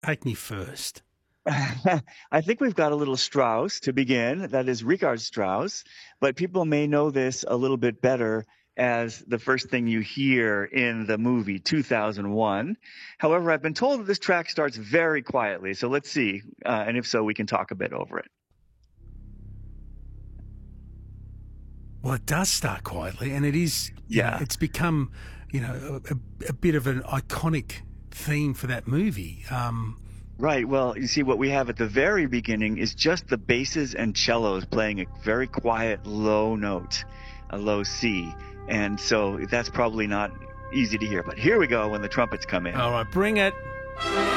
Take me first. I think we've got a little Strauss to begin. That is Richard Strauss, but people may know this a little bit better as the first thing you hear in the movie 2001. However, I've been told that this track starts very quietly, so let's see. And if so, we can talk a bit over it. Well, it does start quietly, and it is, Yeah. it's become, a bit of an iconic theme for that movie. Right. Well, you see, what we have at the very beginning is just the basses and cellos playing a very quiet, low note, a low C. And so that's probably not easy to hear. But here we go when the trumpets come in. All right, bring it.